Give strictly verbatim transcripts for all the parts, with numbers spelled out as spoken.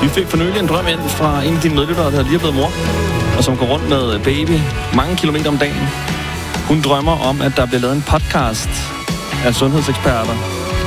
Vi fik for nylig en drøm ind fra en af dine medlyttere, der lige er blevet mor, og som går rundt med baby mange kilometer om dagen. Hun drømmer om, at der bliver lavet en podcast af sundhedseksperter,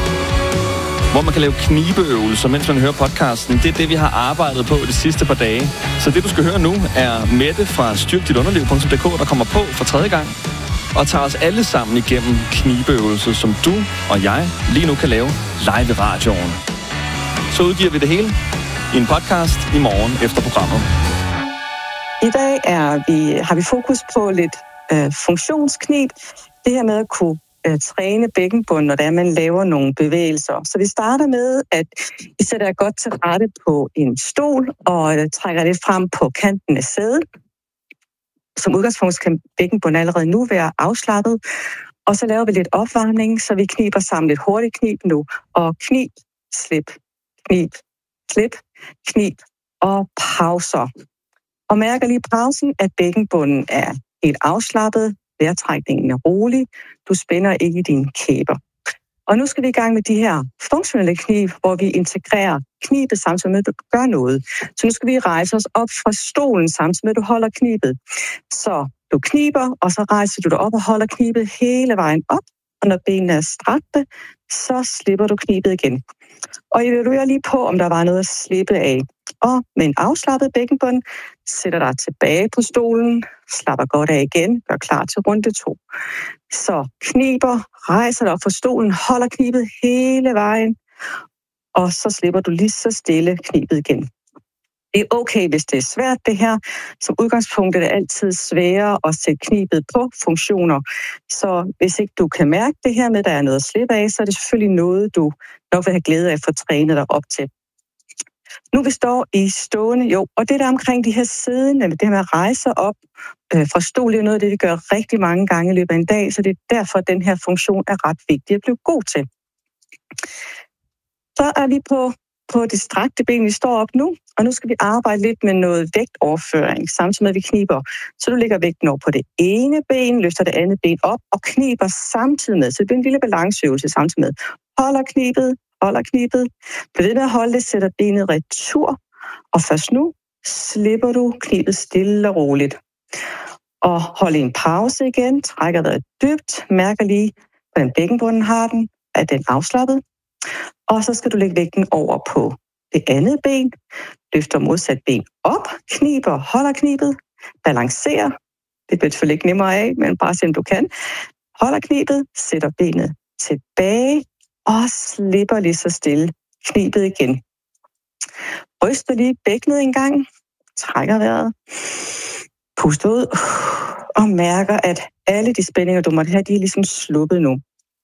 hvor man kan lave knibeøvelser, mens man hører podcasten. Det er det, vi har arbejdet på de sidste par dage. Så det, du skal høre nu, er Mette fra styrk dit underliv punktum d k, der kommer på for tredje gang og tager os alle sammen igennem knibeøvelser, som du og jeg lige nu kan lave live i radioen. Så udgiver vi det hele i en podcast i morgen efter programmet. I dag er vi, har vi fokus på lidt øh, funktionsknib. Det her med at kunne øh, træne bækkenbunden, når det er, man laver nogle bevægelser. Så vi starter med, at I sætter jer godt til rette på en stol og øh, trækker det frem på kanten af sædet. Som udgangspunkt skal bækkenbunden allerede nu være afslappet. Og så laver vi lidt opvarmning, så vi kniber sammen lidt hurtigt knib nu. Og knib, slip, knib, slip, knib og pauser. Og mærker lige pausen, at bækkenbunden er helt afslappet, vejrtrækningen er rolig, du spænder ikke i dine kæber. Og nu skal vi i gang med de her funktionelle knib, hvor vi integrerer knibet samtidig med, at du gør noget. Så nu skal vi rejse os op fra stolen samtidig med, at du holder knibet. Så du kniber, og så rejser du dig op og holder knibet hele vejen op. Og når benene er strakte, så slipper du knibet igen. Og evaluerer lige på, om der var noget at slippe af. Og med en afslappet bækkenbund, sætter dig tilbage på stolen, slapper godt af igen, gør klar til runde to. Så kniber, rejser dig op fra stolen, holder knibet hele vejen, og så slipper du lige så stille knibet igen. Det er okay, hvis det er svært det her. Som udgangspunkt er det altid sværere at sætte knibet på funktioner. Så hvis ikke du kan mærke det her med, at der er noget at slippe af, så er det selvfølgelig noget, du nok vil have glæde af at få trænet dig op til. Nu vi står i stående, jo, og det der omkring de her siddende, det her med at rejse op øh, fra stol, det er noget af det, vi gør rigtig mange gange i løbet af en dag, så det er derfor, at den her funktion er ret vigtig at blive god til. Så er vi på, på det strakte ben, vi står op nu, og nu skal vi arbejde lidt med noget vægtoverføring, samtidig med, at vi kniber. Så du lægger vægten over på det ene ben, løfter det andet ben op og kniber samtidig med, så det bliver en lille balanceøvelse samtidig med. Holder knibet, holder knibet, bliver ved med at holde det, sætter benet retur, og først nu slipper du knibet stille og roligt. Og hold en pause igen, trækker vejret dybt, mærker lige, hvordan bækkenbunden har den, er den afslappet. Og så skal du lægge vægten over på det andet ben, løfter modsat ben op, kniber, holder knibet, balancerer, det bliver selvfølgelig ikke nemmere af, men bare se om du kan. Holder knibet, sætter benet tilbage, og slipper lige så stille knibet igen. Ryster lige bækkenet en gang, trækker vejret, puster ud og mærker, at alle de spændinger, du måtte have, de er ligesom sluppet nu.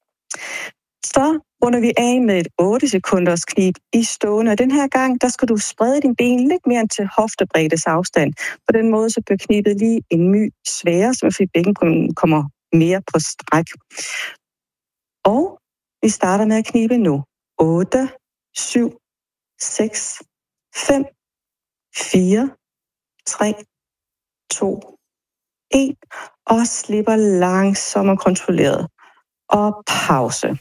Så runder vi af med et otte sekunders knib i stående. Og den her gang, der skal du sprede din ben lidt mere til hoftebreddes afstand. På den måde så bliver knibet lige en my sværere, så fordi bækkenbunden kommer mere på stræk. Og vi starter med at knibe nu. otte, syv, seks, fem, fire, tre, to, et. Og slipper langsomt og kontrolleret. Og pause.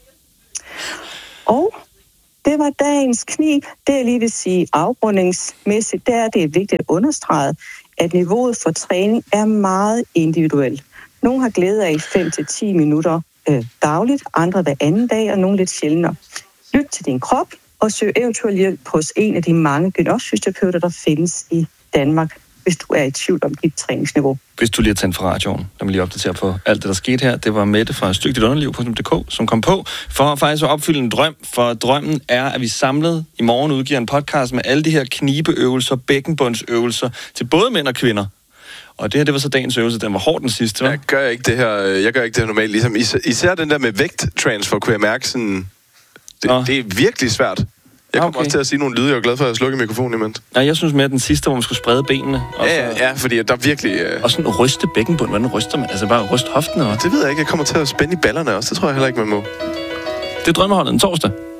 Og det var dagens knib. Det jeg lige vil sige afrundingsmæssigt, det er, det er vigtigt at understrege, at niveauet for træning er meget individuelt. Nogle har glæde af fem til ti minutter øh, dagligt, andre hver anden dag, og nogle lidt sjældnere. Lyt til din krop, og søg eventuelt hjælp hos en af de mange gymnastikterapeuter, der findes i Danmark, hvis du er i tvivl om dit træningsniveau. Hvis du lige har tændt for radioen, lad mig lige opdatere på alt det, der skete her. Det var Mette fra styrk dit underliv punktum d k, som kom på for faktisk at opfylde en drøm. For drømmen er, at vi samlet i morgen udgiver en podcast med alle de her knibeøvelser, bækkenbundsøvelser til både mænd og kvinder. Og det her, det var så dagens øvelse. Den var hård den sidste, hva'? Jeg gør ikke det her, jeg gør ikke det her normalt. Ligesom, især den der med vægttransfer, kunne jeg mærke sådan... Det, det er virkelig svært. Jeg kommer okay. også til at sige nogle lyde, jeg er glad for at slukke mikrofonen imens. Ja, jeg synes mere, at den sidste, hvor man skulle sprede benene. Og ja, ja, ja, fordi der er virkelig... Uh... Og sådan ryste bækkenbund. Hvordan ryster man? Altså bare ryste hoften? Og... Det ved jeg ikke. Jeg kommer til at spænde i ballerne også. Det tror jeg heller ikke, man må. Det er drømmeholdet en torsdag.